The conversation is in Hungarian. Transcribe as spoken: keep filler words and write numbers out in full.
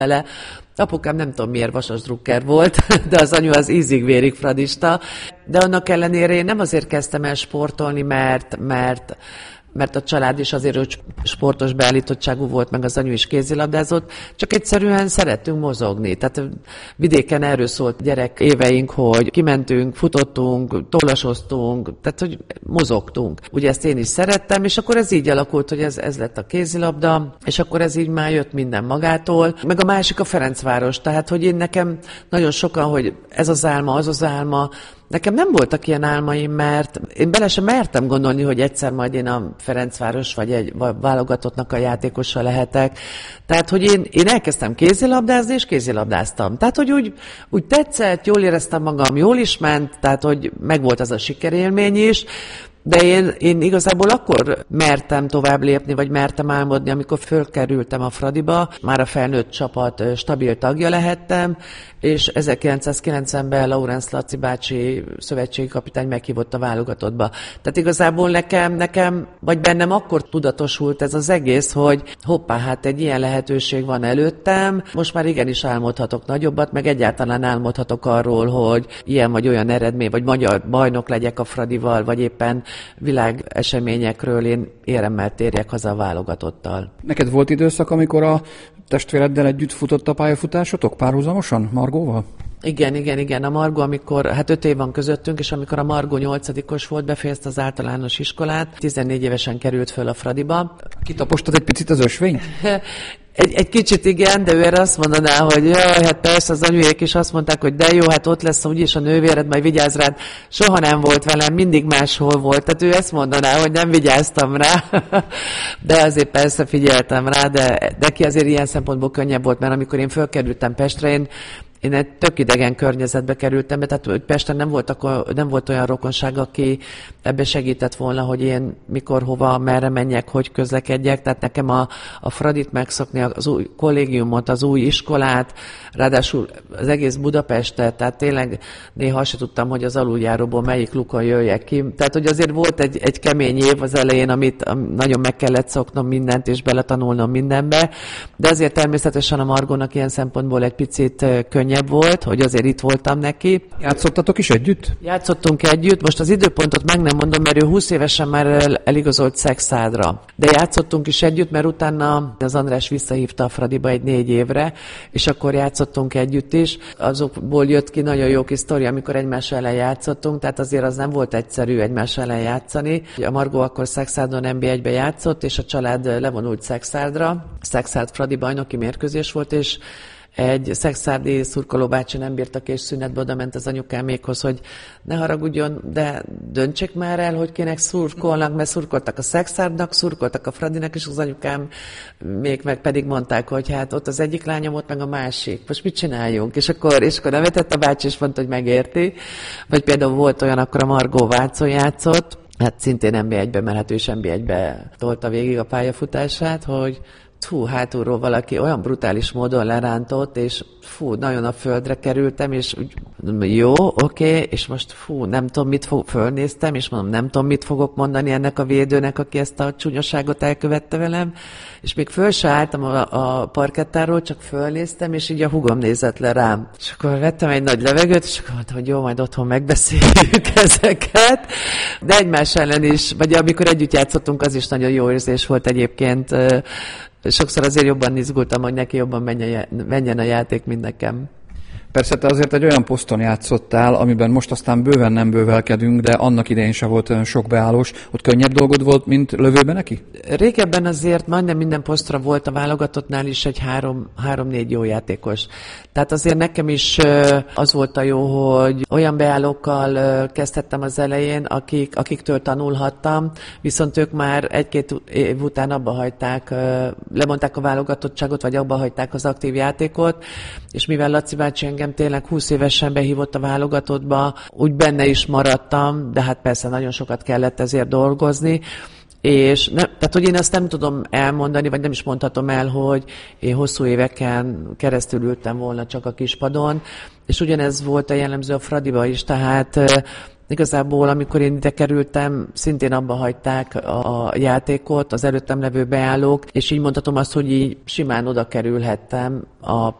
vele. Apukám nem tudom miért vasas drukker volt, de az anyu az ízig-vérig fradista. De annak ellenére én nem azért kezdtem el sportolni, mert, mert mert a család is azért, hogy sportos beállítottságú volt, meg az anyu is kézilabdázott, csak egyszerűen szerettünk mozogni. Tehát vidéken erről szólt gyerek éveink, hogy kimentünk, futottunk, tollasoztunk, tehát hogy mozogtunk. Ugye ezt én is szerettem, és akkor ez így alakult, hogy ez, ez lett a kézilabda, és akkor ez így már jött minden magától. Meg a másik a Ferencváros, tehát hogy én nekem nagyon sokan, hogy ez az álma, az az álma. Nekem nem voltak ilyen álmaim, mert én bele sem mertem gondolni, hogy egyszer majd én a Ferencváros vagy egy válogatottnak a játékosa lehetek. Tehát, hogy én, én elkezdtem kézilabdázni, és kézilabdáztam. Tehát, hogy úgy, úgy tetszett, jól éreztem magam, jól is ment, tehát, hogy megvolt az a sikerélmény is. De én, én igazából akkor mertem tovább lépni, vagy mertem álmodni, amikor fölkerültem a Fradiba, már a felnőtt csapat stabil tagja lehettem, és ezerkilencszázkilencvenben Laurenz Laci bácsi szövetségi kapitány meghívott a válogatottba. Tehát igazából nekem, nekem, vagy bennem akkor tudatosult ez az egész, hogy hoppá, hát egy ilyen lehetőség van előttem, most már igenis álmodhatok nagyobbat, meg egyáltalán álmodhatok arról, hogy ilyen vagy olyan eredmény, vagy magyar bajnok legyek a Fradival, vagy éppen világ eseményekről én éremmel térjek haza a válogatottal. Neked volt időszak, amikor a testvéreddel együtt futott a pályafutásotok párhuzamosan, Margóval? Igen, igen, igen. A Margó, amikor, hát öt év van közöttünk, és amikor a Margó nyolcadikos volt, befejezte az általános iskolát, tizennégy évesen került föl a Fradiba. Kitapostad egy picit az ösvényt? Egy, egy kicsit igen, de ő erre azt mondaná, hogy jaj, hát persze az anyujék is azt mondták, hogy de jó, hát ott lesz úgyis a nővéred, majd vigyázz rád. Soha nem volt velem, mindig máshol volt. Tehát ő ezt mondaná, hogy nem vigyáztam rá. De azért persze figyeltem rá, de neki azért ilyen szempontból könnyebb volt, mert amikor én fölkerültem Pestre, én Én egy tök idegen környezetbe kerültem be, tehát hogy Pesten nem volt, akkor, nem volt olyan rokonság, aki ebbe segített volna, hogy én mikor, hova, merre menjek, hogy közlekedjek. Tehát nekem a, a Fradit megszokni, az új kollégiumot, az új iskolát, ráadásul az egész Budapestet, tehát tényleg néha azt sem tudtam, hogy az aluljáróból melyik lukon jöjjek ki. Tehát, hogy azért volt egy, egy kemény év az elején, amit nagyon meg kellett szoknom mindent, és beletanulnom mindenbe, de azért természetesen a Margónak ilyen szempontból egy picit könnyű volt, hogy azért itt voltam neki. Játszottatok is együtt? Játszottunk együtt, most az időpontot meg nem mondom, mert ő húsz évesen már el, eligazolt Szexádra. De játszottunk is együtt, mert utána az András visszahívta a Fradiba egy négy évre, és akkor játszottunk együtt is. Azokból jött ki nagyon jó kis sztori, amikor egymás ellen játszottunk, tehát azért az nem volt egyszerű egymás ellen játszani. A Margó akkor Szexádon en bé egybe játszott, és a család levonult Szexádra. Szexád Fradi bajnoki mérkőzés volt, és egy szexárdi szurkolóbácsi nem bírtak, és szünetbe oda ment az anyukámékhoz, hogy ne haragudjon, de döntsék már el, hogy kinek szurkolnak, mert szurkoltak a Szexárdnak, szurkoltak a Fradinak, és az anyukám még meg pedig mondták, hogy hát ott az egyik lányom, ott meg a másik. Most mit csináljunk? És akkor, és akkor nevetett a bácsi, és mondta, hogy megérti. Vagy például volt olyan, akkor a Margó Vácon játszott, hát szintén en bé egybe, mert hát ő is en bé egybe tolta végig a pályafutását, hogy fú, hátulról valaki olyan brutális módon lerántott, és fú, nagyon a földre kerültem, és úgy, jó, oké, okay, és most fú, nem tudom, mit fog, fölnéztem, és mondom, nem tudom, mit fogok mondani ennek a védőnek, aki ezt a csúnyoságot elkövette velem, és még föl se álltam a, a parkettáról, csak fölnéztem, és így a hugom nézett le rám. És akkor vettem egy nagy levegőt, és akkor mondtam, hogy jó, majd otthon megbeszéljük ezeket, de egymás ellen is, vagy amikor együtt játszottunk, az is nagyon jó érzés volt egyébként. Sokszor azért jobban izgultam, hogy neki jobban menjen, menjen a játék, mint nekem. Persze te azért egy olyan poszton játszottál, amiben most aztán bőven nem bővelkedünk, de annak idején sem volt olyan sok beállós. Ott könnyebb dolgod volt, mint lövőben neki? Régebben azért majdnem minden posztra volt a válogatottnál is egy három, három-négy jó játékos. Tehát azért nekem is az volt a jó, hogy olyan beállókkal kezdhettem az elején, akik, akiktől tanulhattam, viszont ők már egy-két év után abba hagyták, lemondták a válogatottságot, vagy abba hagyták az aktív játékot, és mivel Laci bácsi engem tényleg húsz évesen behívott a válogatottba, úgy benne is maradtam, de hát persze nagyon sokat kellett ezért dolgozni, és nem, tehát, hogy én azt nem tudom elmondani, vagy nem is mondhatom el, hogy én hosszú éveken keresztül ültem volna csak a kispadon, és ugyanez volt a jellemző a Fradiba is, tehát Igazából, amikor én ide kerültem, szintén abba hagyták a játékot, az előttem levő beállók, és így mondhatom azt, hogy így simán oda kerülhettem a